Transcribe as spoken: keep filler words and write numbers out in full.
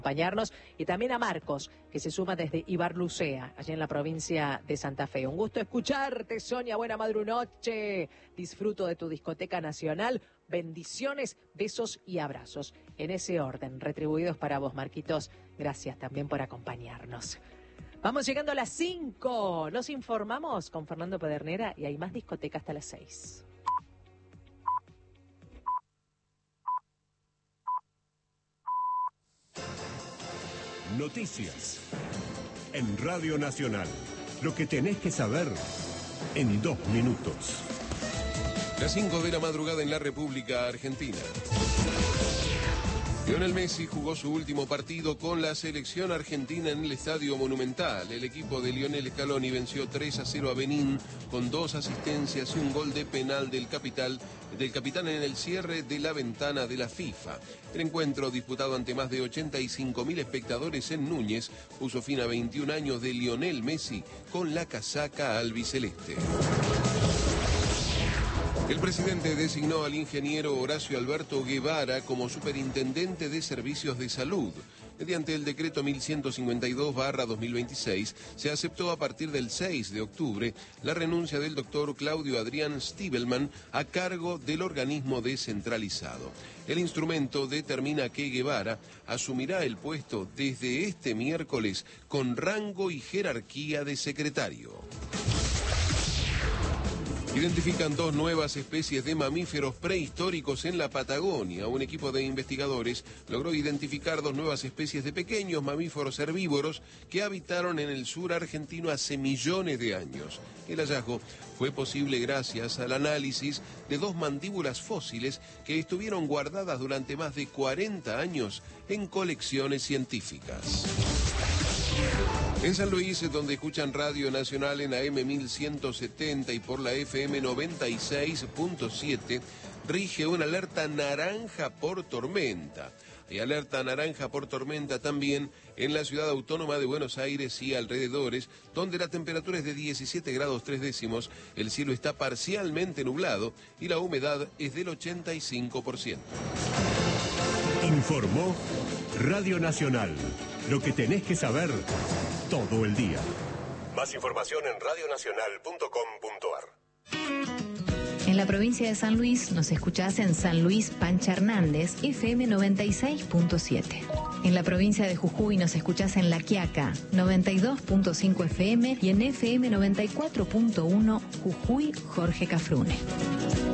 acompañarnos, y también a Marcos, que se suma desde Ibarlucea, allí en la provincia de Santa Fe. Un gusto escucharte, Sonia, buena madrunoche. Disfruto de tu discoteca nacional. Bendiciones, besos y abrazos. En ese orden, retribuidos para vos, Marquitos. Gracias también por acompañarnos. Vamos llegando a las cinco. Nos informamos con Fernando Pedernera y hay más discoteca hasta las seis. Noticias en Radio Nacional. Lo que tenés que saber en dos minutos. Las cinco de la madrugada en la República Argentina. Lionel Messi jugó su último partido con la selección argentina en el Estadio Monumental. El equipo de Lionel Scaloni venció tres a cero a Benín con dos asistencias y un gol de penal del capital, del capitán en el cierre de la ventana de la FIFA. El encuentro, disputado ante más de ochenta y cinco mil espectadores en Núñez, puso fin a veintiún años de Lionel Messi con la casaca albiceleste. El presidente designó al ingeniero Horacio Alberto Guevara como superintendente de servicios de salud. Mediante el decreto mil ciento cincuenta y dos barra dos mil veintiséis, se aceptó a partir del seis de octubre la renuncia del doctor Claudio Adrián Stiebelman a cargo del organismo descentralizado. El instrumento determina que Guevara asumirá el puesto desde este miércoles con rango y jerarquía de secretario. Identifican dos nuevas especies de mamíferos prehistóricos en la Patagonia. Un equipo de investigadores logró identificar dos nuevas especies de pequeños mamíferos herbívoros que habitaron en el sur argentino hace millones de años. El hallazgo fue posible gracias al análisis de dos mandíbulas fósiles que estuvieron guardadas durante más de cuarenta años en colecciones científicas. En San Luis, donde escuchan Radio Nacional en A M mil ciento setenta y por la F M noventa y seis punto siete, rige una alerta naranja por tormenta. Hay alerta naranja por tormenta también en la ciudad autónoma de Buenos Aires y alrededores, donde la temperatura es de diecisiete grados tres décimos, el cielo está parcialmente nublado y la humedad es del ochenta y cinco por ciento. Informó Radio Nacional. Lo que tenés que saber todo el día. Más información en radio nacional punto com punto a r. En la provincia de San Luis nos escuchás en San Luis Pancha Hernández, F M noventa y seis punto siete. En la provincia de Jujuy nos escuchás en La Quiaca, noventa y dos punto cinco F M y en F M noventa y cuatro punto uno Jujuy Jorge Cafrune.